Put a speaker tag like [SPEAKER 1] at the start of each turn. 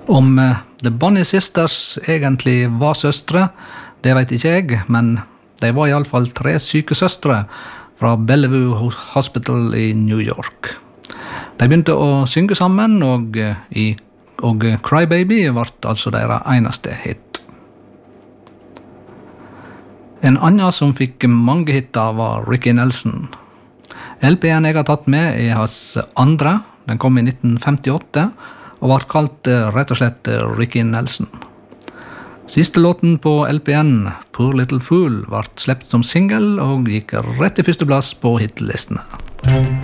[SPEAKER 1] Om The Bonnie Sisters egentlig var søstre, det vet ikke jeg, men de var I alle fall 3 sykesøstre fra Bellevue Hospital I New York. De begynte å synge sammen, og Cry Baby ble altså deres eneste hit. En annen som fikk mange hitter var Ricky Nelson. LP'en jeg har tatt med hans andre, den kom I 1958, og var kalt rett og slett Ricky Nelson. Siste låten på LPN, Poor Little Fool, ble slept som single og gikk rett I første plass på hitlistene.